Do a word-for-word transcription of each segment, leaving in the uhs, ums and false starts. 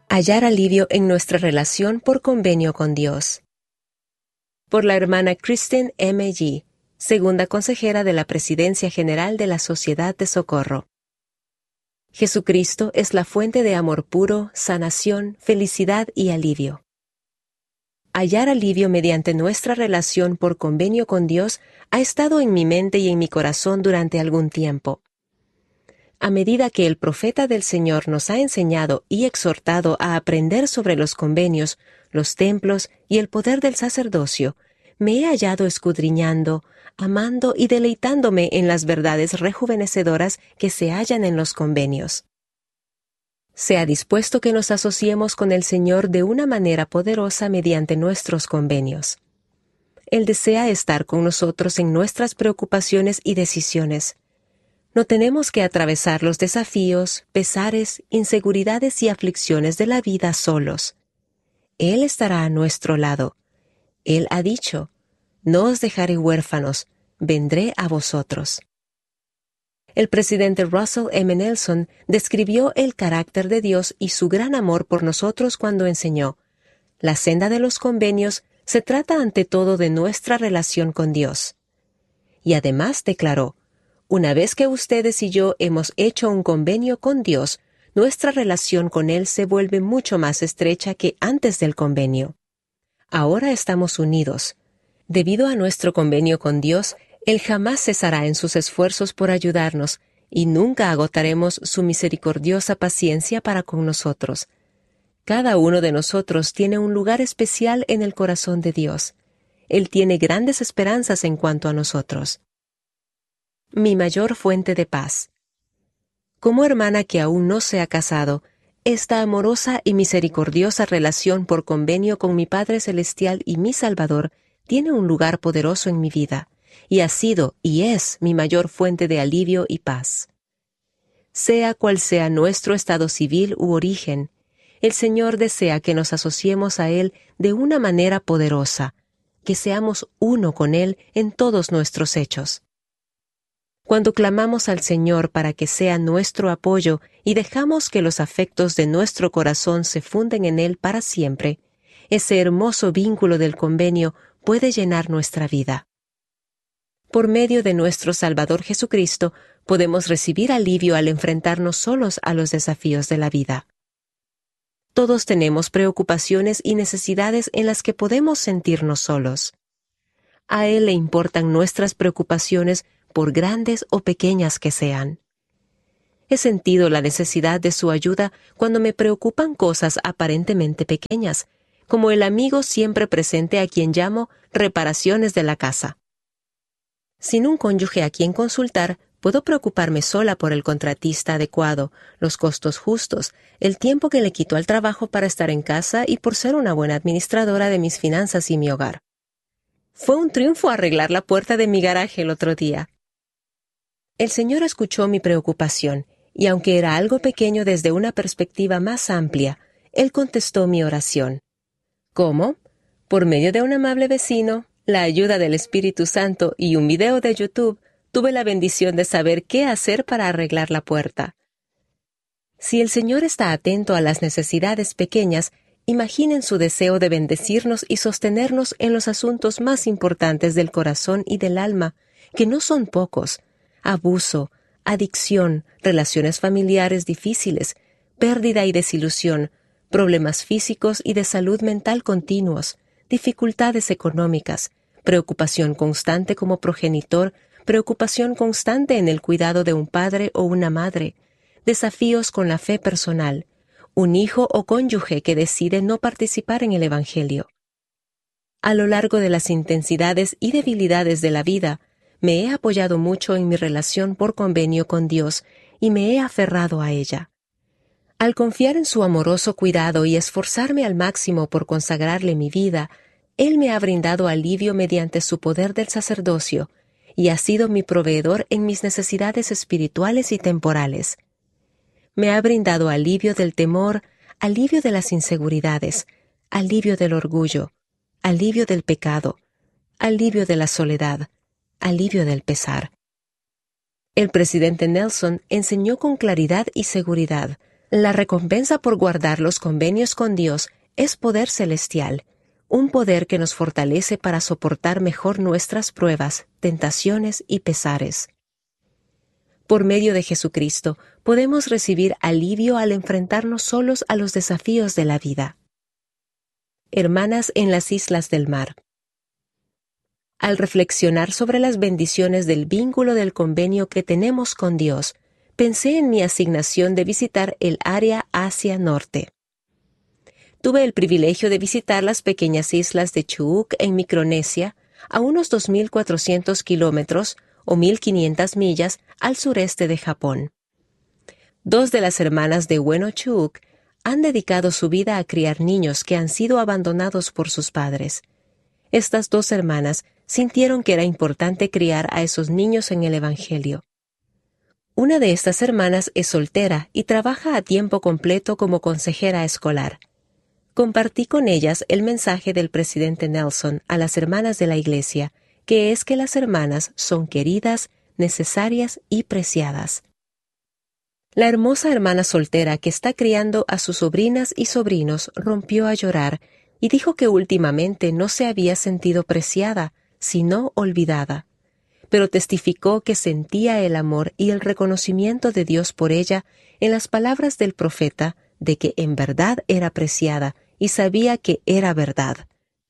Hallar alivio en nuestra relación por convenio con Dios. Por la hermana Kristen M. G., segunda consejera de la Presidencia General de la Sociedad de Socorro. Jesucristo es la fuente de amor puro, sanación, felicidad y alivio. Hallar alivio mediante nuestra relación por convenio con Dios ha estado en mi mente y en mi corazón durante algún tiempo. A medida que el profeta del Señor nos ha enseñado y exhortado a aprender sobre los convenios, los templos y el poder del sacerdocio, me he hallado escudriñando, amando y deleitándome en las verdades rejuvenecedoras que se hallan en los convenios. Se ha dispuesto que nos asociemos con el Señor de una manera poderosa mediante nuestros convenios. Él desea estar con nosotros en nuestras preocupaciones y decisiones. No tenemos que atravesar los desafíos, pesares, inseguridades y aflicciones de la vida solos. Él estará a nuestro lado. Él ha dicho, «No os dejaré huérfanos, vendré a vosotros». El presidente Russell M. Nelson describió el carácter de Dios y su gran amor por nosotros cuando enseñó, «La senda de los convenios se trata ante todo de nuestra relación con Dios». Y además declaró, «Una vez que ustedes y yo hemos hecho un convenio con Dios, nuestra relación con Él se vuelve mucho más estrecha que antes del convenio. Ahora estamos unidos. Debido a nuestro convenio con Dios, Él jamás cesará en sus esfuerzos por ayudarnos y nunca agotaremos su misericordiosa paciencia para con nosotros. Cada uno de nosotros tiene un lugar especial en el corazón de Dios. Él tiene grandes esperanzas en cuanto a nosotros. Mi mayor fuente de paz. Como hermana que aún no se ha casado, esta amorosa y misericordiosa relación por convenio con mi Padre Celestial y mi Salvador tiene un lugar poderoso en mi vida, y ha sido y es mi mayor fuente de alivio y paz. Sea cual sea nuestro estado civil u origen, el Señor desea que nos asociemos a Él de una manera poderosa, que seamos uno con Él en todos nuestros hechos. Cuando clamamos al Señor para que sea nuestro apoyo y dejamos que los afectos de nuestro corazón se funden en Él para siempre, ese hermoso vínculo del convenio puede llenar nuestra vida. Por medio de nuestro Salvador Jesucristo, podemos recibir alivio al enfrentarnos solos a los desafíos de la vida. Todos tenemos preocupaciones y necesidades en las que podemos sentirnos solos. A Él le importan nuestras preocupaciones por grandes o pequeñas que sean. He sentido la necesidad de su ayuda cuando me preocupan cosas aparentemente pequeñas, como el amigo siempre presente a quien llamo reparaciones de la casa. Sin un cónyuge a quien consultar, puedo preocuparme sola por el contratista adecuado, los costos justos, el tiempo que le quito al trabajo para estar en casa y por ser una buena administradora de mis finanzas y mi hogar. Fue un triunfo arreglar la puerta de mi garaje el otro día. El Señor escuchó mi preocupación, y aunque era algo pequeño desde una perspectiva más amplia, Él contestó mi oración. ¿Cómo? Por medio de un amable vecino, la ayuda del Espíritu Santo y un video de YouTube, tuve la bendición de saber qué hacer para arreglar la puerta. Si el Señor está atento a las necesidades pequeñas, imaginen su deseo de bendecirnos y sostenernos en los asuntos más importantes del corazón y del alma, que no son pocos: abuso, adicción, relaciones familiares difíciles, pérdida y desilusión, problemas físicos y de salud mental continuos, dificultades económicas, preocupación constante como progenitor, preocupación constante en el cuidado de un padre o una madre, desafíos con la fe personal, un hijo o cónyuge que decide no participar en el Evangelio. A lo largo de las intensidades y debilidades de la vida, me he apoyado mucho en mi relación por convenio con Dios y me he aferrado a ella. Al confiar en su amoroso cuidado y esforzarme al máximo por consagrarle mi vida, Él me ha brindado alivio mediante su poder del sacerdocio y ha sido mi proveedor en mis necesidades espirituales y temporales. Me ha brindado alivio del temor, alivio de las inseguridades, alivio del orgullo, alivio del pecado, alivio de la soledad, alivio del pesar. El presidente Nelson enseñó con claridad y seguridad, La recompensa por guardar los convenios con Dios es poder celestial, un poder que nos fortalece para soportar mejor nuestras pruebas, tentaciones y pesares. Por medio de Jesucristo, podemos recibir alivio al enfrentarnos solos a los desafíos de la vida. Hermanas en las islas del mar. Al reflexionar sobre las bendiciones del vínculo del convenio que tenemos con Dios, pensé en mi asignación de visitar el área Asia Norte. Tuve el privilegio de visitar las pequeñas islas de Chuuk en Micronesia, a unos dos mil cuatrocientos kilómetros o mil quinientas millas al sureste de Japón. Dos de las hermanas de Ueno Chuuk han dedicado su vida a criar niños que han sido abandonados por sus padres. Estas dos hermanas sintieron que era importante criar a esos niños en el Evangelio. Una de estas hermanas es soltera y trabaja a tiempo completo como consejera escolar. Compartí con ellas el mensaje del presidente Nelson a las hermanas de la iglesia, que es que las hermanas son queridas, necesarias y preciadas. La hermosa hermana soltera que está criando a sus sobrinas y sobrinos rompió a llorar y dijo que últimamente no se había sentido preciada, sino olvidada. Pero testificó que sentía el amor y el reconocimiento de Dios por ella en las palabras del profeta de que en verdad era preciada y sabía que era verdad.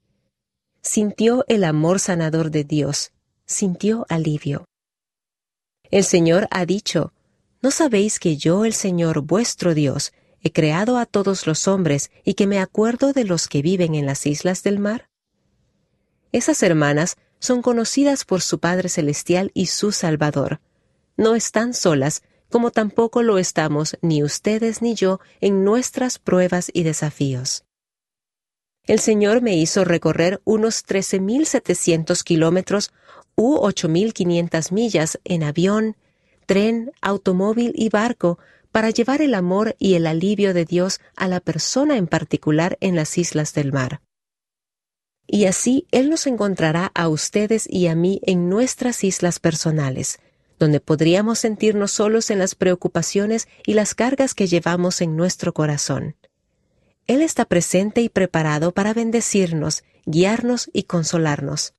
Sintió el amor sanador de Dios, sintió alivio. El Señor ha dicho, ¿no sabéis que yo, el Señor vuestro Dios, he creado a todos los hombres y que me acuerdo de los que viven en las islas del mar? Esas hermanas son conocidas por su Padre Celestial y su Salvador. No están solas, como tampoco lo estamos ni ustedes ni yo en nuestras pruebas y desafíos. El Señor me hizo recorrer unos trece mil setecientos kilómetros u ocho mil quinientas millas en avión, tren, automóvil y barco para llevar el amor y el alivio de Dios a la persona en particular en las islas del mar. Y así Él nos encontrará a ustedes y a mí en nuestras islas personales, donde podríamos sentirnos solos en las preocupaciones y las cargas que llevamos en nuestro corazón. Él está presente y preparado para bendecirnos, guiarnos y consolarnos.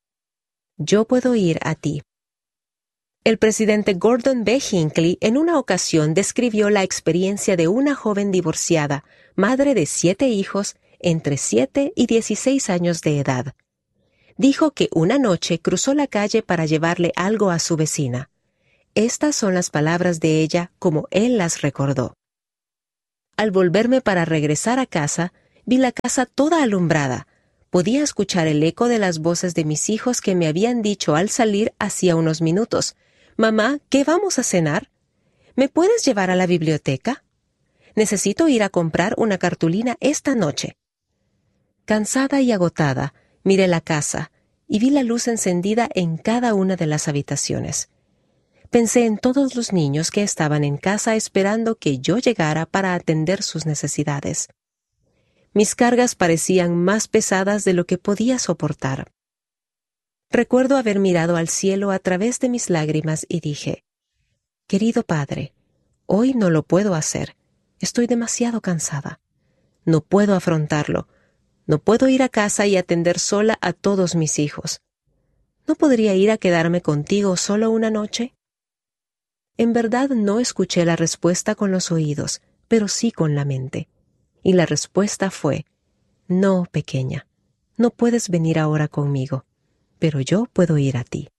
Yo puedo ir a ti. El presidente Gordon B. Hinckley en una ocasión describió la experiencia de una joven divorciada, madre de siete hijos, entre siete y dieciséis años de edad. Dijo que una noche cruzó la calle para llevarle algo a su vecina. Estas son las palabras de ella como él las recordó. Al volverme para regresar a casa, vi la casa toda alumbrada. Podía escuchar el eco de las voces de mis hijos que me habían dicho al salir hacía unos minutos: «Mamá, ¿qué vamos a cenar? ¿Me puedes llevar a la biblioteca? Necesito ir a comprar una cartulina esta noche». Cansada y agotada, miré la casa y vi la luz encendida en cada una de las habitaciones. Pensé en todos los niños que estaban en casa esperando que yo llegara para atender sus necesidades. Mis cargas parecían más pesadas de lo que podía soportar. Recuerdo haber mirado al cielo a través de mis lágrimas y dije: «Querido Padre, hoy no lo puedo hacer. Estoy demasiado cansada. No puedo afrontarlo. No puedo ir a casa y atender sola a todos mis hijos. ¿No podría ir a quedarme contigo solo una noche?». En verdad no escuché la respuesta con los oídos, pero sí con la mente. Y la respuesta fue: «No, pequeña, no puedes venir ahora conmigo, pero yo puedo ir a ti.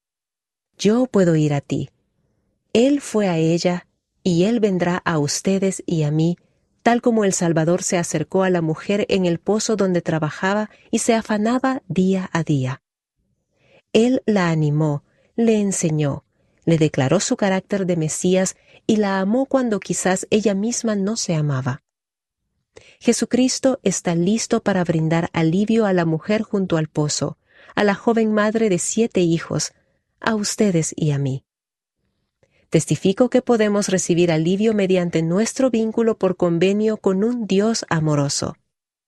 Yo puedo ir a ti». Él fue a ella, y Él vendrá a ustedes y a mí, tal como el Salvador se acercó a la mujer en el pozo donde trabajaba y se afanaba día a día. Él la animó, le enseñó, le declaró su carácter de Mesías y la amó cuando quizás ella misma no se amaba. Jesucristo está listo para brindar alivio a la mujer junto al pozo, a la joven madre de siete hijos, a ustedes y a mí. Testifico que podemos recibir alivio mediante nuestro vínculo por convenio con un Dios amoroso.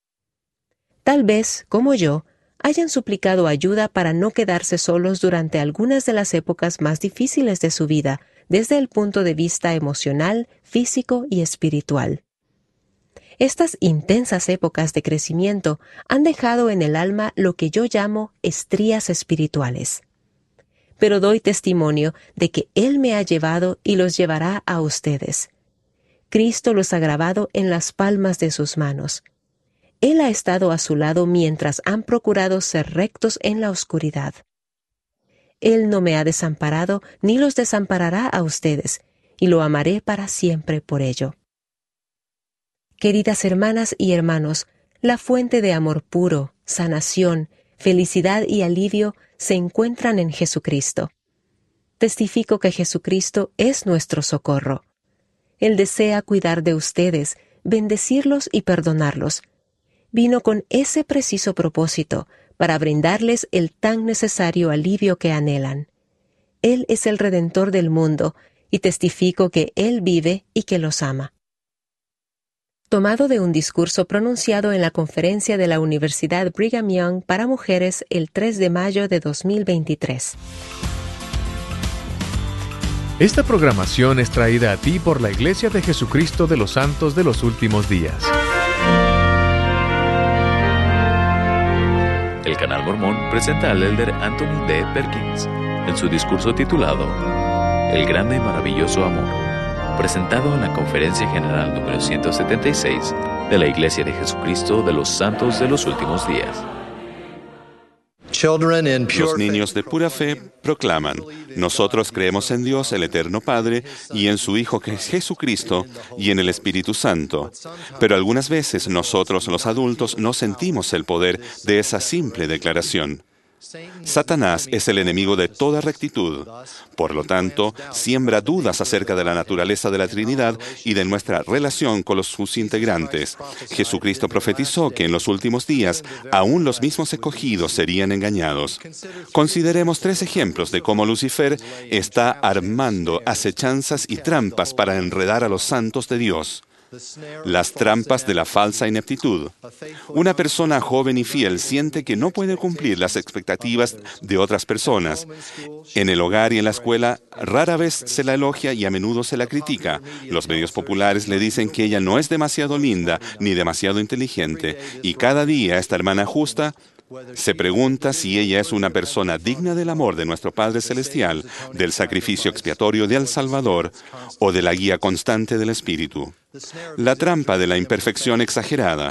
Tal vez, como yo, hayan suplicado ayuda para no quedarse solos durante algunas de las épocas más difíciles de su vida, desde el punto de vista emocional, físico y espiritual. Estas intensas épocas de crecimiento han dejado en el alma lo que yo llamo estrías espirituales. Pero doy testimonio de que Él me ha llevado y los llevará a ustedes. Cristo los ha grabado en las palmas de sus manos. Él ha estado a su lado mientras han procurado ser rectos en la oscuridad. Él no me ha desamparado ni los desamparará a ustedes, y lo amaré para siempre por ello. Queridas hermanas y hermanos, la fuente de amor puro, sanación, felicidad y alivio se encuentran en Jesucristo. Testifico que Jesucristo es nuestro socorro. Él desea cuidar de ustedes, bendecirlos y perdonarlos. Vino con ese preciso propósito, para brindarles el tan necesario alivio que anhelan. Él es el Redentor del mundo, y testifico que Él vive y que los ama. Tomado de un discurso pronunciado en la conferencia de la Universidad Brigham Young para mujeres el tres de mayo de dos mil veintitrés. Esta programación es traída a ti por la Iglesia de Jesucristo de los Santos de los Últimos Días. El Canal Mormón presenta al elder Anthony D. Perkins en su discurso titulado El Grande y Maravilloso Amor, presentado en la Conferencia General número ciento setenta y seis de la Iglesia de Jesucristo de los Santos de los Últimos Días. Los niños de pura fe proclaman: nosotros creemos en Dios, el Eterno Padre, y en su Hijo que es Jesucristo, y en el Espíritu Santo. Pero algunas veces nosotros, los adultos, no sentimos el poder de esa simple declaración. Satanás es el enemigo de toda rectitud. Por lo tanto, siembra dudas acerca de la naturaleza de la Trinidad y de nuestra relación con los, sus integrantes. Jesucristo profetizó que en los últimos días, aún los mismos escogidos serían engañados. Consideremos tres ejemplos de cómo Lucifer está armando acechanzas y trampas para enredar a los santos de Dios. Las trampas de la falsa ineptitud. Una persona joven y fiel siente que no puede cumplir las expectativas de otras personas. En el hogar y en la escuela rara vez se la elogia y a menudo se la critica. Los medios populares le dicen que ella no es demasiado linda ni demasiado inteligente. Y cada día esta hermana justa se pregunta si ella es una persona digna del amor de nuestro Padre Celestial, del sacrificio expiatorio del Salvador o de la guía constante del Espíritu. La trampa de la imperfección exagerada.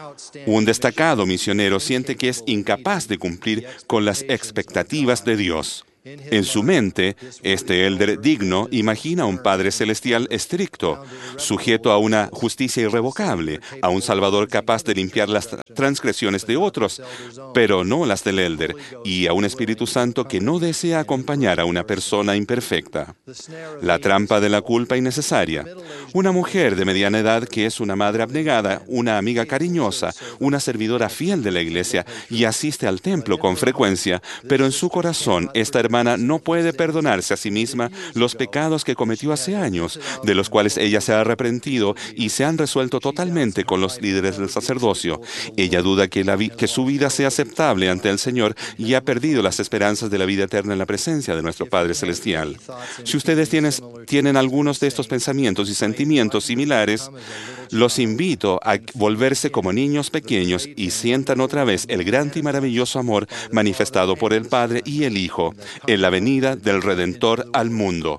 Un destacado misionero siente que es incapaz de cumplir con las expectativas de Dios. En su mente, este elder digno imagina a un Padre Celestial estricto, sujeto a una justicia irrevocable, a un Salvador capaz de limpiar las transgresiones de otros, pero no las del elder, y a un Espíritu Santo que no desea acompañar a una persona imperfecta. La trampa de la culpa innecesaria. Una mujer de mediana edad que es una madre abnegada, una amiga cariñosa, una servidora fiel de la iglesia y asiste al templo con frecuencia, pero en su corazón esta hermana no puede perdonarse a sí misma los pecados que cometió hace años, de los cuales ella se ha arrepentido y se han resuelto totalmente con los líderes del sacerdocio. Ella duda que, la vi- que su vida sea aceptable ante el Señor y ha perdido las esperanzas de la vida eterna en la presencia de nuestro Padre Celestial. Si ustedes tienes, tienen algunos de estos pensamientos y sentimientos similares, los invito a volverse como niños pequeños y sientan otra vez el grande y maravilloso amor manifestado por el Padre y el Hijo en la venida del Redentor al mundo.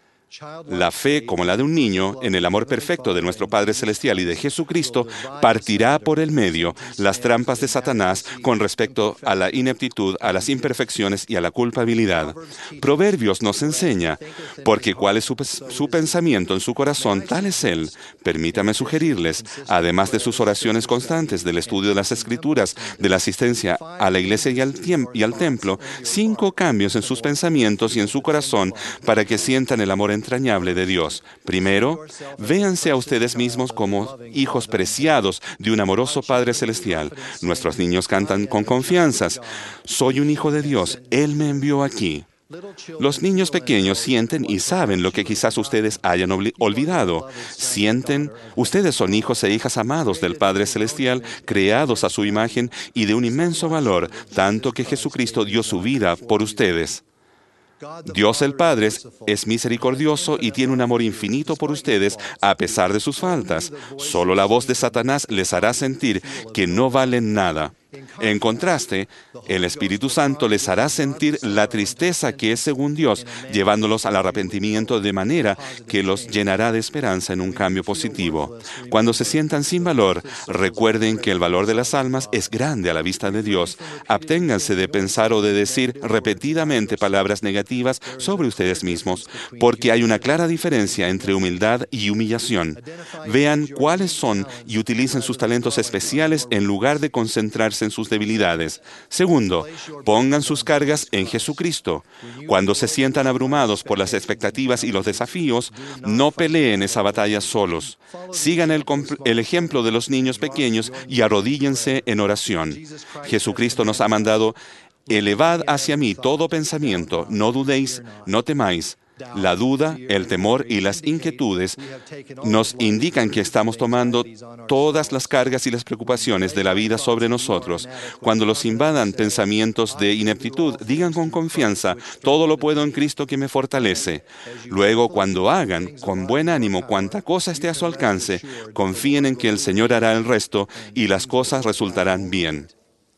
La fe, como la de un niño, en el amor perfecto de nuestro Padre Celestial y de Jesucristo, partirá por el medio las trampas de Satanás con respecto a la ineptitud, a las imperfecciones y a la culpabilidad. Proverbios nos enseña, porque cuál es su, su pensamiento en su corazón, tal es él. Permítame sugerirles, además de sus oraciones constantes, del estudio de las Escrituras, de la asistencia a la iglesia y al, y al templo, cinco cambios en sus pensamientos y en su corazón para que sientan el amor entrañable de Dios. Primero, véanse a ustedes mismos como hijos preciados de un amoroso Padre Celestial. Nuestros niños cantan con confianzas: soy un hijo de Dios, Él me envió aquí. Los niños pequeños sienten y saben lo que quizás ustedes hayan olvidado. Sienten, ustedes son hijos e hijas amados del Padre Celestial, creados a su imagen y de un inmenso valor, tanto que Jesucristo dio su vida por ustedes. Dios el Padre es, es misericordioso y tiene un amor infinito por ustedes a pesar de sus faltas. Solo la voz de Satanás les hará sentir que no valen nada. En contraste, el Espíritu Santo les hará sentir la tristeza que es según Dios, llevándolos al arrepentimiento de manera que los llenará de esperanza en un cambio positivo. Cuando se sientan sin valor, recuerden que el valor de las almas es grande a la vista de Dios. Absténganse de pensar o de decir repetidamente palabras negativas sobre ustedes mismos, porque hay una clara diferencia entre humildad y humillación. Vean cuáles son y utilicen sus talentos especiales en lugar de concentrarse en sus debilidades. Segundo, pongan sus cargas en Jesucristo. Cuando se sientan abrumados por las expectativas y los desafíos, no peleen esa batalla solos. Sigan el, el ejemplo de los niños pequeños y arrodíllense en oración. Jesucristo nos ha mandado: elevad hacia mí todo pensamiento, no dudéis, no temáis. La duda, el temor y las inquietudes nos indican que estamos tomando todas las cargas y las preocupaciones de la vida sobre nosotros. Cuando los invadan pensamientos de ineptitud, digan con confianza: todo lo puedo en Cristo que me fortalece. Luego, cuando hagan con buen ánimo cuanta cosa esté a su alcance, confíen en que el Señor hará el resto y las cosas resultarán bien.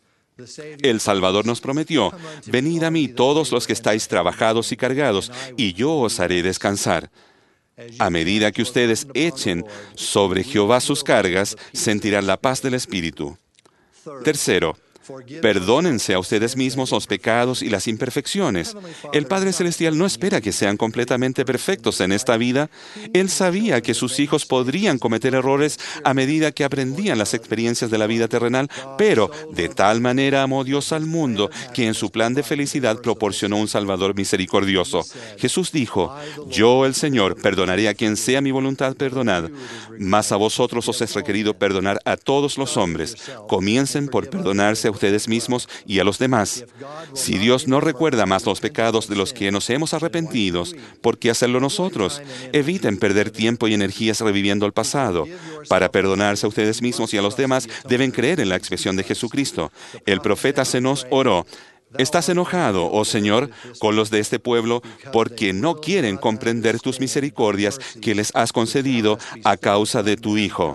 El Salvador nos prometió: venid a mí todos los que estáis trabajados y cargados, y yo os haré descansar. A medida que ustedes echen sobre Jehová sus cargas, sentirán la paz del Espíritu. Tercero, perdónense a ustedes mismos los pecados y las imperfecciones. El Padre Celestial no espera que sean completamente perfectos en esta vida. Él sabía que sus hijos podrían cometer errores a medida que aprendían las experiencias de la vida terrenal, pero de tal manera amó Dios al mundo que en su plan de felicidad proporcionó un Salvador misericordioso. Jesús dijo: yo, el Señor, perdonaré a quien sea mi voluntad perdonad, mas a vosotros os es requerido perdonar a todos los hombres. Comiencen por perdonarse a ustedes mismos y a los demás. Si Dios no recuerda más los pecados de los que nos hemos arrepentido, ¿por qué hacerlo nosotros? Eviten perder tiempo y energías reviviendo el pasado. Para perdonarse a ustedes mismos y a los demás, deben creer en la expresión de Jesucristo. El profeta Zenos oró: ¿estás enojado, oh Señor, con los de este pueblo, porque no quieren comprender tus misericordias que les has concedido a causa de tu Hijo?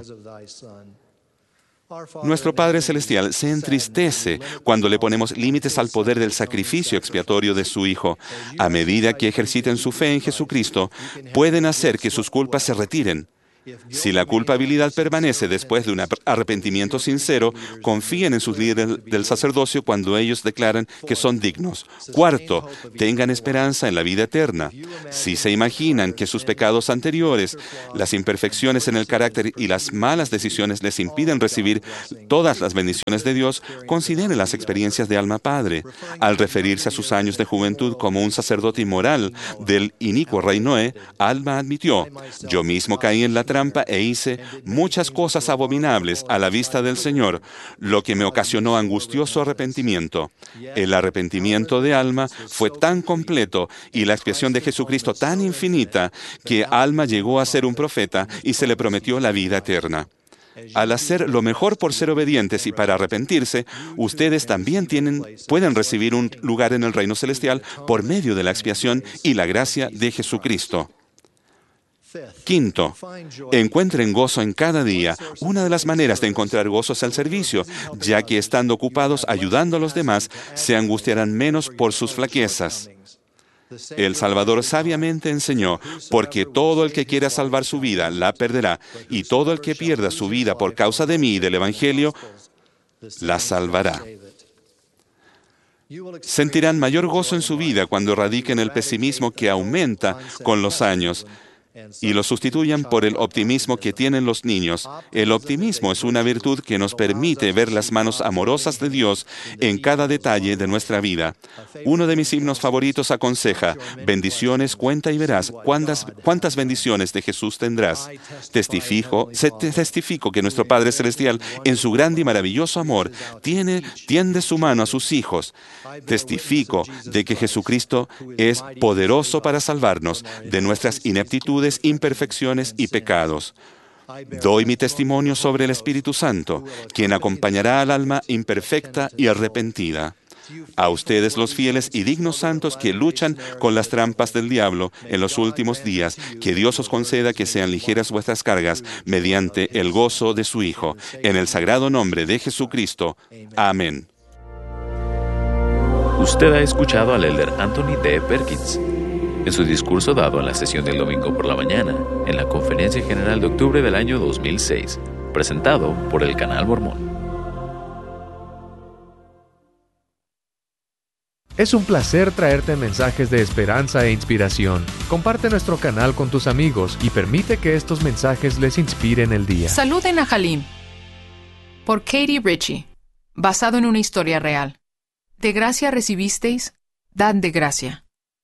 Nuestro Padre Celestial se entristece cuando le ponemos límites al poder del sacrificio expiatorio de su Hijo. A medida que ejerciten su fe en Jesucristo, pueden hacer que sus culpas se retiren. Si la culpabilidad permanece después de un arrepentimiento sincero, confíen en sus líderes del sacerdocio cuando ellos declaran que son dignos. Cuarto, tengan esperanza en la vida eterna. Si se imaginan que sus pecados anteriores, las imperfecciones en el carácter y las malas decisiones les impiden recibir todas las bendiciones de Dios, consideren las experiencias de Alma Padre. Al referirse a sus años de juventud como un sacerdote inmoral del inicuo rey Noé, Alma admitió: yo mismo caí en la trampa e hice muchas cosas abominables a la vista del Señor, lo que me ocasionó angustioso arrepentimiento. El arrepentimiento de Alma fue tan completo y la expiación de Jesucristo tan infinita que Alma llegó a ser un profeta y se le prometió la vida eterna. Al hacer lo mejor por ser obedientes y para arrepentirse, ustedes también tienen, pueden recibir un lugar en el reino celestial por medio de la expiación y la gracia de Jesucristo. Quinto, encuentren gozo en cada día. Una de las maneras de encontrar gozo es el servicio, ya que estando ocupados ayudando a los demás, se angustiarán menos por sus flaquezas. El Salvador sabiamente enseñó: porque todo el que quiera salvar su vida, la perderá, y todo el que pierda su vida por causa de mí y del Evangelio, la salvará. Sentirán mayor gozo en su vida cuando erradiquen el pesimismo que aumenta con los años y lo sustituyan por el optimismo que tienen los niños. El optimismo es una virtud que nos permite ver las manos amorosas de Dios en cada detalle de nuestra vida. Uno de mis himnos favoritos aconseja: bendiciones cuenta y verás cuántas, cuántas bendiciones de Jesús tendrás. Testifico, se, testifico que nuestro Padre Celestial, en su grande y maravilloso amor, tiene, tiende su mano a sus hijos. Testifico de que Jesucristo es poderoso para salvarnos de nuestras ineptitudes, imperfecciones y pecados. Doy mi testimonio sobre el Espíritu Santo, quien acompañará al alma imperfecta y arrepentida. A ustedes los fieles y dignos santos que luchan con las trampas del diablo en los últimos días, que Dios os conceda que sean ligeras vuestras cargas mediante el gozo de su Hijo. En el sagrado nombre de Jesucristo. Amén. Usted ha escuchado al elder Anthony D. Perkins en su discurso dado en la sesión del domingo por la mañana en la Conferencia General de octubre del año dos mil seis, presentado por el Canal Mormón. Es un placer traerte mensajes de esperanza e inspiración. Comparte nuestro canal con tus amigos y permite que estos mensajes les inspiren el día. Saluden a Halim. Por Katie Ritchie, basado en una historia real. De gracia recibisteis, dad de gracia.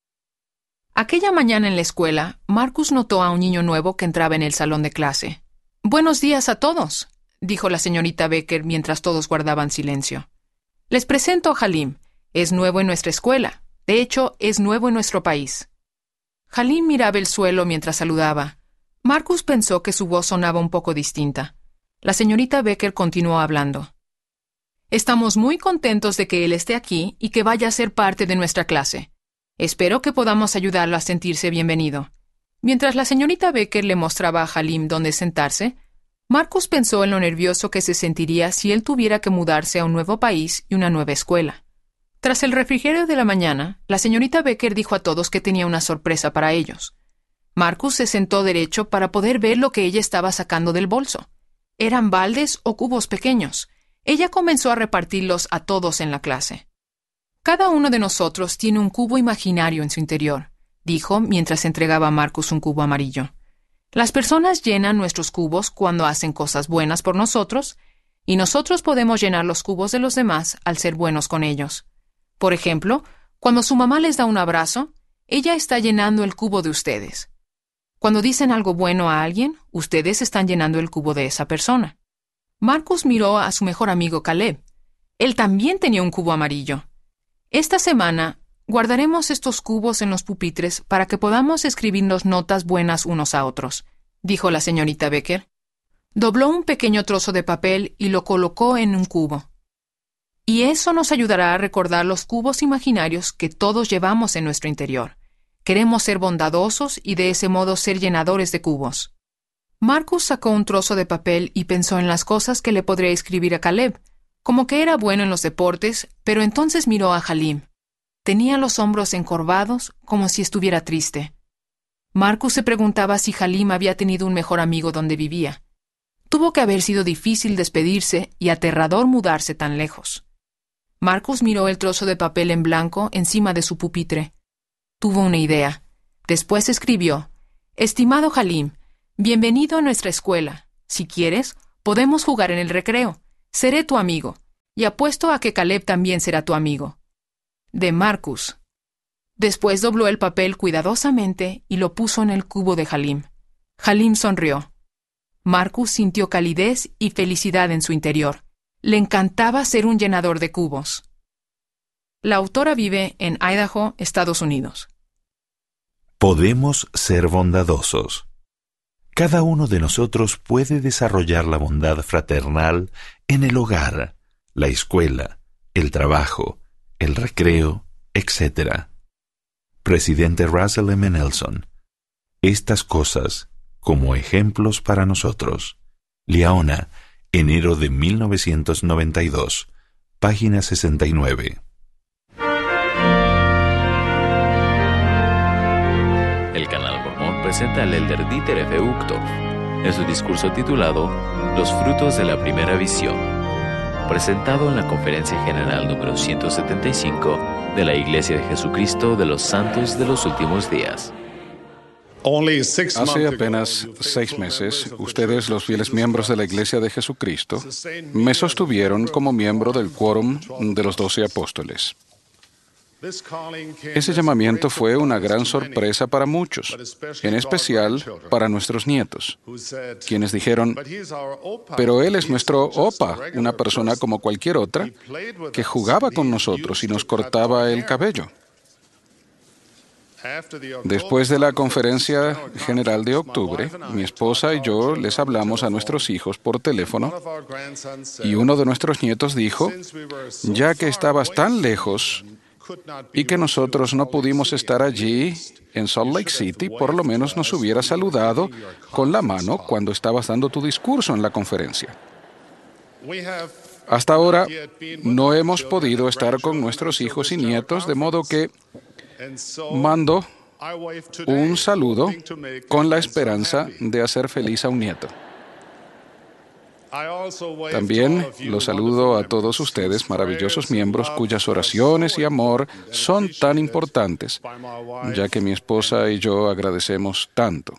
Aquella mañana en la escuela, Marcus notó a un niño nuevo que entraba en el salón de clase. «Buenos días a todos», dijo la señorita Becker mientras todos guardaban silencio. «Les presento a Halim. Es nuevo en nuestra escuela. De hecho, es nuevo en nuestro país». Halim miraba el suelo mientras saludaba. Marcus pensó que su voz sonaba un poco distinta. La señorita Becker continuó hablando. «Estamos muy contentos de que él esté aquí y que vaya a ser parte de nuestra clase. Espero que podamos ayudarlo a sentirse bienvenido». Mientras la señorita Becker le mostraba a Halim dónde sentarse, Marcus pensó en lo nervioso que se sentiría si él tuviera que mudarse a un nuevo país y una nueva escuela. Tras el refrigerio de la mañana, la señorita Becker dijo a todos que tenía una sorpresa para ellos. Marcus se sentó derecho para poder ver lo que ella estaba sacando del bolso. Eran baldes o cubos pequeños. Ella comenzó a repartirlos a todos en la clase. «Cada uno de nosotros tiene un cubo imaginario en su interior», dijo mientras entregaba a Marcus un cubo amarillo. «Las personas llenan nuestros cubos cuando hacen cosas buenas por nosotros, y nosotros podemos llenar los cubos de los demás al ser buenos con ellos. Por ejemplo, cuando su mamá les da un abrazo, ella está llenando el cubo de ustedes. Cuando dicen algo bueno a alguien, ustedes están llenando el cubo de esa persona». Marcus miró a su mejor amigo Caleb. Él también tenía un cubo amarillo. «Esta semana guardaremos estos cubos en los pupitres para que podamos escribirnos notas buenas unos a otros», dijo la señorita Becker. Dobló un pequeño trozo de papel y lo colocó en un cubo. «Y eso nos ayudará a recordar los cubos imaginarios que todos llevamos en nuestro interior. Queremos ser bondadosos y de ese modo ser llenadores de cubos». Marcus sacó un trozo de papel y pensó en las cosas que le podría escribir a Caleb, como que era bueno en los deportes, pero entonces miró a Halim. Tenía los hombros encorvados, como si estuviera triste. Marcus se preguntaba si Halim había tenido un mejor amigo donde vivía. Tuvo que haber sido difícil despedirse y aterrador mudarse tan lejos. Marcus miró el trozo de papel en blanco encima de su pupitre. Tuvo una idea. Después escribió: «Estimado Halim, bienvenido a nuestra escuela. Si quieres, podemos jugar en el recreo. Seré tu amigo, y apuesto a que Caleb también será tu amigo. De Marcus». Después dobló el papel cuidadosamente y lo puso en el cubo de Halim. Halim sonrió. Marcus sintió calidez y felicidad en su interior. Le encantaba ser un llenador de cubos. La autora vive en Idaho, Estados Unidos. Podemos ser bondadosos. Cada uno de nosotros puede desarrollar la bondad fraternal en el hogar, la escuela, el trabajo, el recreo, etcétera. Presidente Russell M. Nelson. Estas cosas como ejemplos para nosotros. Liaona, enero de mil novecientos noventa y dos, página sesenta y nueve. El Canal Mormón presenta al elder Dieter F. Uchtdorf en su discurso titulado Los frutos de la primera visión, presentado en la Conferencia General número ciento setenta y cinco de la Iglesia de Jesucristo de los Santos de los Últimos Días. Hace apenas seis meses, ustedes, los fieles miembros de la Iglesia de Jesucristo, me sostuvieron como miembro del quórum de los doce apóstoles. Ese llamamiento fue una gran sorpresa para muchos, en especial para nuestros nietos, quienes dijeron: «Pero él es nuestro opa, una persona como cualquier otra, que jugaba con nosotros y nos cortaba el cabello». Después de la conferencia general de octubre, mi esposa y yo les hablamos a nuestros hijos por teléfono y uno de nuestros nietos dijo, ya que estabas tan lejos y que nosotros no pudimos estar allí en Salt Lake City, por lo menos nos hubiera saludado con la mano cuando estabas dando tu discurso en la conferencia. Hasta ahora no hemos podido estar con nuestros hijos y nietos, de modo que mando un saludo con la esperanza de hacer feliz a un nieto. También los saludo a todos ustedes, maravillosos miembros, cuyas oraciones y amor son tan importantes, ya que mi esposa y yo agradecemos tanto.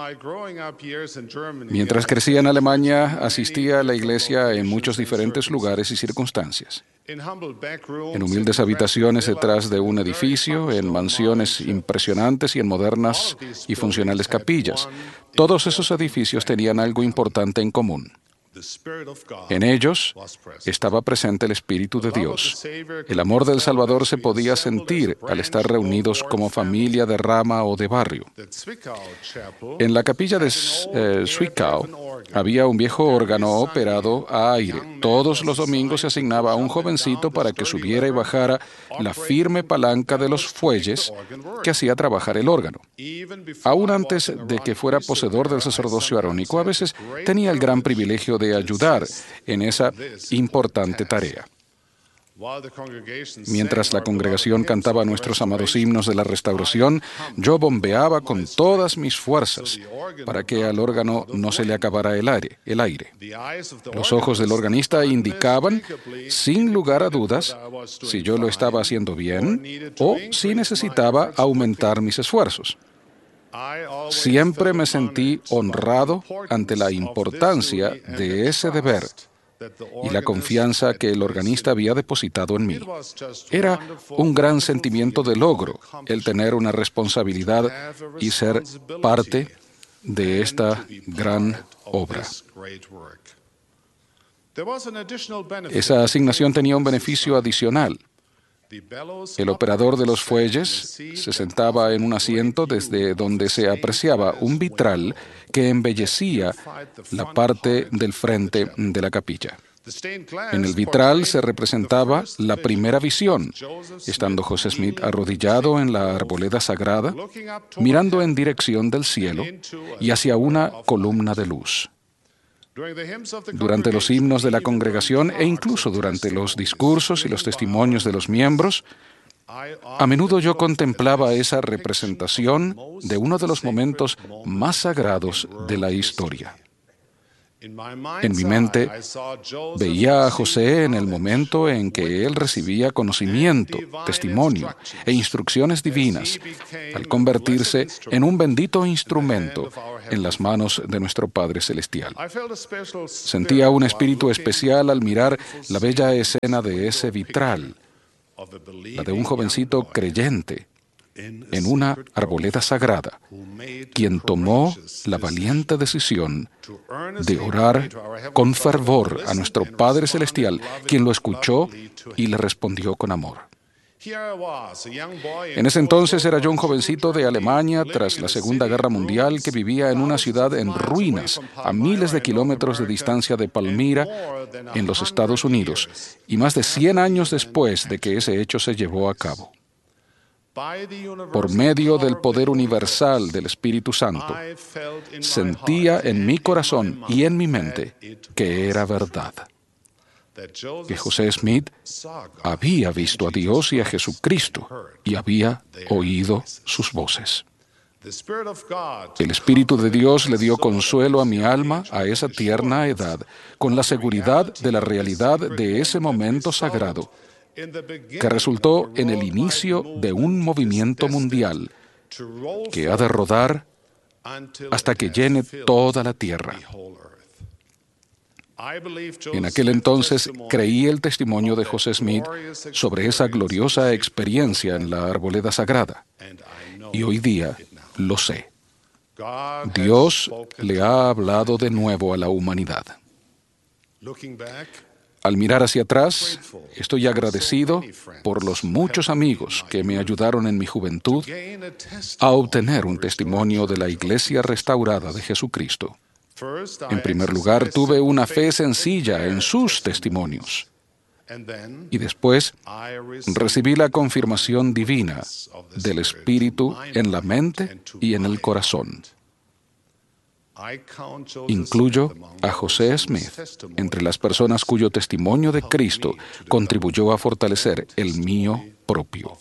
Mientras crecía en Alemania, asistía a la iglesia en muchos diferentes lugares y circunstancias. En humildes habitaciones detrás de un edificio, en mansiones impresionantes y en modernas y funcionales capillas. Todos esos edificios tenían algo importante en común. En ellos estaba presente el Espíritu de Dios. El amor del Salvador se podía sentir al estar reunidos como familia de rama o de barrio. En la capilla de eh, Zwickau había un viejo órgano operado a aire. Todos los domingos se asignaba a un jovencito para que subiera y bajara la firme palanca de los fuelles que hacía trabajar el órgano. Aún antes de que fuera poseedor del sacerdocio arónico, a veces tenía el gran privilegio de ayudar en esa importante tarea. Mientras la congregación cantaba nuestros amados himnos de la restauración, yo bombeaba con todas mis fuerzas para que al órgano no se le acabara el aire, el aire. Los ojos del organista indicaban, sin lugar a dudas, si yo lo estaba haciendo bien o si necesitaba aumentar mis esfuerzos. Siempre me sentí honrado ante la importancia de ese deber y la confianza que el organista había depositado en mí. Era un gran sentimiento de logro el tener una responsabilidad y ser parte de esta gran obra. Esa asignación tenía un beneficio adicional. El operador de los fuelles se sentaba en un asiento desde donde se apreciaba un vitral que embellecía la parte del frente de la capilla. En el vitral se representaba la primera visión, estando José Smith arrodillado en la arboleda sagrada, mirando en dirección del cielo y hacia una columna de luz. Durante los himnos de la congregación e incluso durante los discursos y los testimonios de los miembros, a menudo yo contemplaba esa representación de uno de los momentos más sagrados de la historia. En mi mente, veía a José en el momento en que él recibía conocimiento, testimonio e instrucciones divinas, al convertirse en un bendito instrumento en las manos de nuestro Padre Celestial. Sentía un espíritu especial al mirar la bella escena de ese vitral, la de un jovencito creyente en una arboleda sagrada, quien tomó la valiente decisión de orar con fervor a nuestro Padre Celestial, quien lo escuchó y le respondió con amor. En ese entonces era yo un jovencito de Alemania tras la Segunda Guerra Mundial que vivía en una ciudad en ruinas a miles de kilómetros de distancia de Palmira, en los Estados Unidos, y más de cien años después de que ese hecho se llevó a cabo. Por medio del poder universal del Espíritu Santo, sentía en mi corazón y en mi mente que era verdad, que José Smith había visto a Dios y a Jesucristo y había oído sus voces. El Espíritu de Dios le dio consuelo a mi alma a esa tierna edad, con la seguridad de la realidad de ese momento sagrado, que resultó en el inicio de un movimiento mundial que ha de rodar hasta que llene toda la tierra. En aquel entonces creí el testimonio de José Smith sobre esa gloriosa experiencia en la arboleda sagrada, y hoy día lo sé. Dios le ha hablado de nuevo a la humanidad. Al mirar hacia atrás, estoy agradecido por los muchos amigos que me ayudaron en mi juventud a obtener un testimonio de la Iglesia restaurada de Jesucristo. En primer lugar, tuve una fe sencilla en sus testimonios. Y después, recibí la confirmación divina del Espíritu en la mente y en el corazón. Incluyo a José Smith entre las personas cuyo testimonio de Cristo contribuyó a fortalecer el mío propio.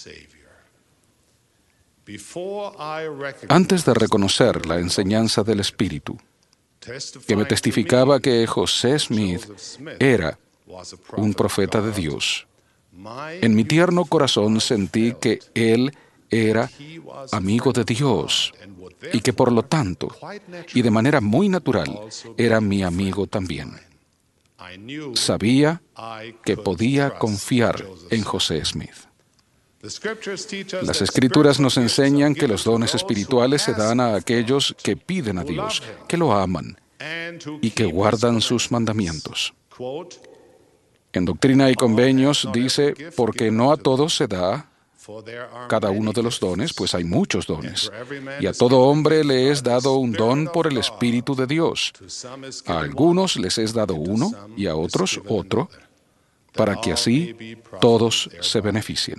Antes de reconocer la enseñanza del Espíritu, que me testificaba que José Smith era un profeta de Dios, en mi tierno corazón sentí que él era amigo de Dios y que por lo tanto, y de manera muy natural, era mi amigo también. Sabía que podía confiar en José Smith. Las Escrituras nos enseñan que los dones espirituales se dan a aquellos que piden a Dios, que lo aman y que guardan sus mandamientos. En Doctrina y Convenios dice, porque no a todos se da cada uno de los dones, pues hay muchos dones, y a todo hombre le es dado un don por el Espíritu de Dios. A algunos les es dado uno y a otros otro, para que así todos se beneficien.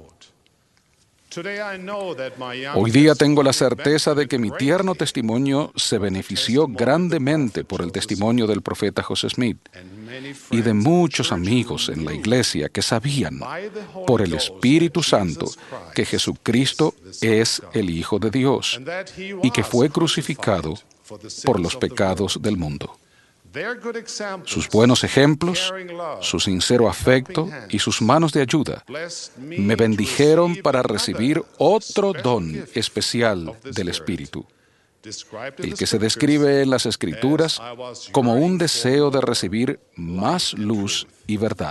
Hoy día tengo la certeza de que mi tierno testimonio se benefició grandemente por el testimonio del profeta José Smith y de muchos amigos en la iglesia que sabían, por el Espíritu Santo, que Jesucristo es el Hijo de Dios y que fue crucificado por los pecados del mundo. Sus buenos ejemplos, su sincero afecto y sus manos de ayuda me bendijeron para recibir otro don especial del Espíritu, el que se describe en las Escrituras como un deseo de recibir más luz y verdad.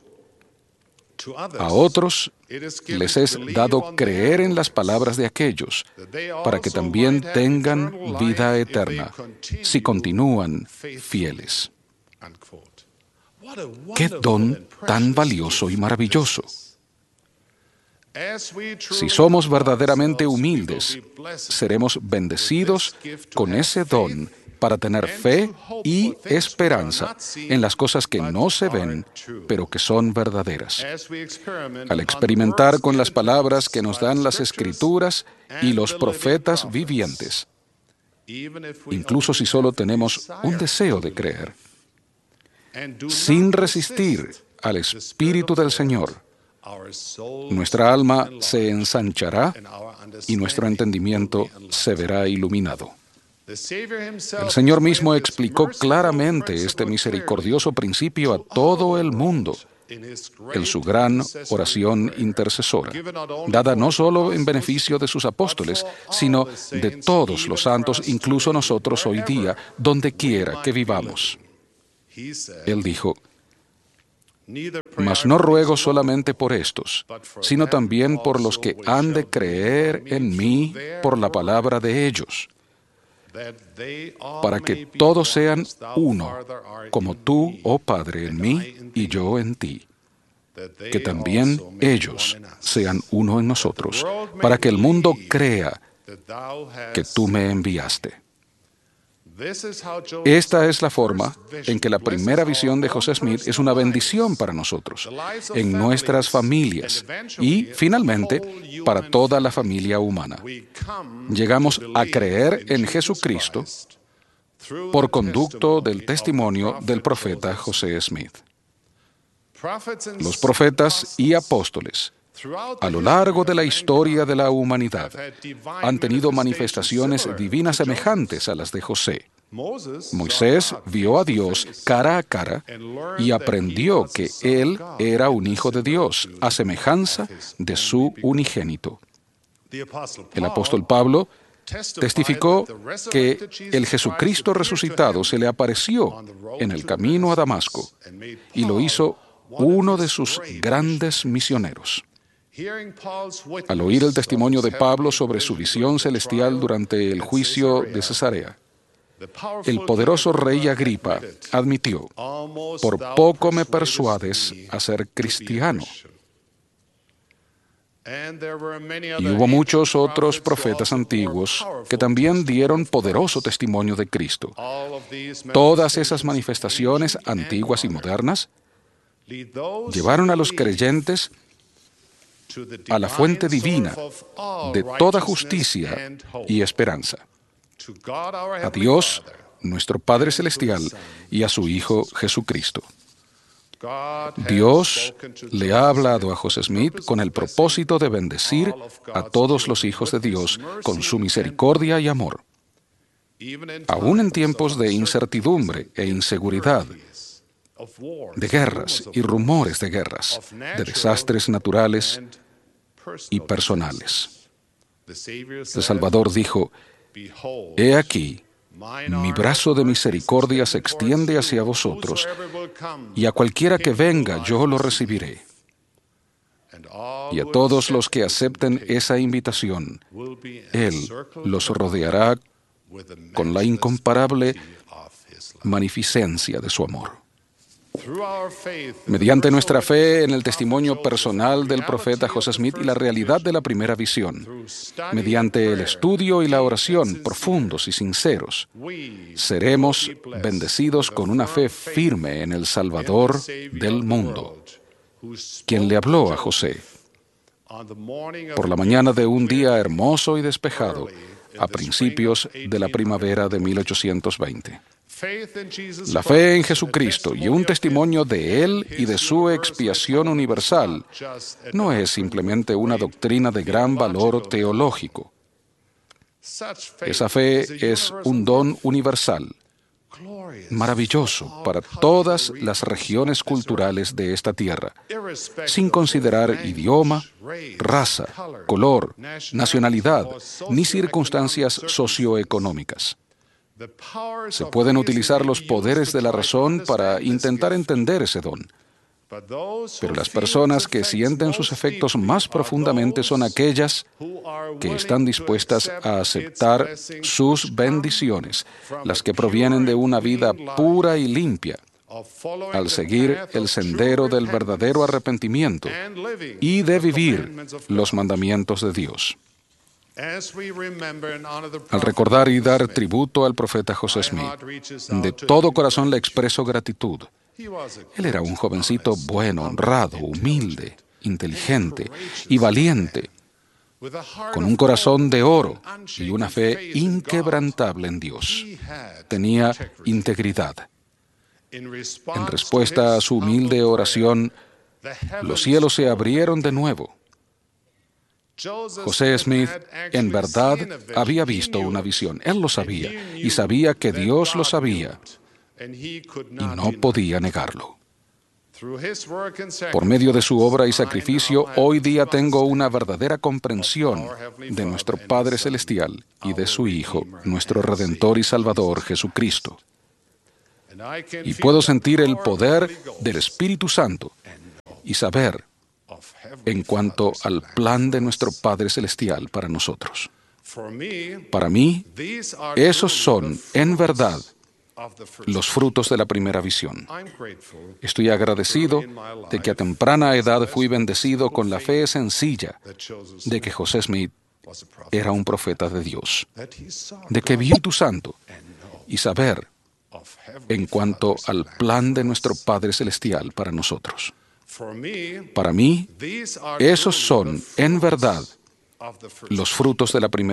A otros les es dado creer en las palabras de aquellos, para que también tengan vida eterna, si continúan fieles. ¡Qué don tan valioso y maravilloso! Si somos verdaderamente humildes, seremos bendecidos con ese don para tener fe y esperanza en las cosas que no se ven, pero que son verdaderas. Al experimentar con las palabras que nos dan las Escrituras y los profetas vivientes, incluso si solo tenemos un deseo de creer, sin resistir al Espíritu del Señor, nuestra alma se ensanchará y nuestro entendimiento se verá iluminado. El Señor mismo explicó claramente este misericordioso principio a todo el mundo en su gran oración intercesora, dada no solo en beneficio de sus apóstoles, sino de todos los santos, incluso nosotros hoy día, donde quiera que vivamos. Él dijo, mas no ruego solamente por estos, sino también por los que han de creer en mí por la palabra de ellos, para que todos sean uno, como tú, oh Padre, en mí y yo en ti, que también ellos sean uno en nosotros, para que el mundo crea que tú me enviaste. Esta es la forma en que la primera visión de José Smith es una bendición para nosotros, en nuestras familias y, finalmente, para toda la familia humana. Llegamos a creer en Jesucristo por conducto del testimonio del profeta José Smith. Los profetas y apóstoles, a lo largo de la historia de la humanidad, han tenido manifestaciones divinas semejantes a las de José. Moisés vio a Dios cara a cara y aprendió que Él era un hijo de Dios, a semejanza de su unigénito. El apóstol Pablo testificó que el Jesucristo resucitado se le apareció en el camino a Damasco y lo hizo uno de sus grandes misioneros. Al oír el testimonio de Pablo sobre su visión celestial durante el juicio de Cesarea, el poderoso rey Agripa admitió: por poco me persuades a ser cristiano. Y hubo muchos otros profetas antiguos que también dieron poderoso testimonio de Cristo. Todas esas manifestaciones antiguas y modernas llevaron a los creyentes a la fuente divina de toda justicia y esperanza, a Dios, nuestro Padre Celestial, y a su Hijo Jesucristo. Dios le ha hablado a José Smith con el propósito de bendecir a todos los hijos de Dios con su misericordia y amor. Aún en tiempos de incertidumbre e inseguridad, de guerras y rumores de guerras, de desastres naturales y personales. El Salvador dijo: «He aquí, mi brazo de misericordia se extiende hacia vosotros, y a cualquiera que venga yo lo recibiré. Y a todos los que acepten esa invitación, Él los rodeará con la incomparable magnificencia de su amor». Mediante nuestra fe en el testimonio personal del profeta José Smith y la realidad de la primera visión, mediante el estudio y la oración profundos y sinceros, seremos bendecidos con una fe firme en el Salvador del mundo, quien le habló a José por la mañana de un día hermoso y despejado a principios de la primavera de mil ochocientos veinte. La fe en Jesucristo y un testimonio de Él y de su expiación universal no es simplemente una doctrina de gran valor teológico. Esa fe es un don universal, maravilloso para todas las regiones culturales de esta tierra, sin considerar idioma, raza, color, nacionalidad, ni circunstancias socioeconómicas. Se pueden utilizar los poderes de la razón para intentar entender ese don. Pero las personas que sienten sus efectos más profundamente son aquellas que están dispuestas a aceptar sus bendiciones, las que provienen de una vida pura y limpia, al seguir el sendero del verdadero arrepentimiento y de vivir los mandamientos de Dios. Al recordar y dar tributo al profeta José Smith, de todo corazón le expreso gratitud. Él era un jovencito bueno, honrado, humilde, inteligente y valiente, con un corazón de oro y una fe inquebrantable en Dios. Tenía integridad. En respuesta a su humilde oración, los cielos se abrieron de nuevo. José Smith, en verdad, había visto una visión. Él lo sabía, y sabía que Dios lo sabía, y no podía negarlo. Por medio de su obra y sacrificio, hoy día tengo una verdadera comprensión de nuestro Padre Celestial y de su Hijo, nuestro Redentor y Salvador, Jesucristo. Y puedo sentir el poder del Espíritu Santo y saber en cuanto al plan de nuestro Padre Celestial para nosotros. Para mí, esos son, en verdad, los frutos de la primera visión. Estoy agradecido de que a temprana edad fui bendecido con la fe sencilla de que José Smith era un profeta de Dios, de que vio tu Santo y saber en cuanto al plan de nuestro Padre Celestial para nosotros. Para mí, esos son, en verdad, los frutos de la primera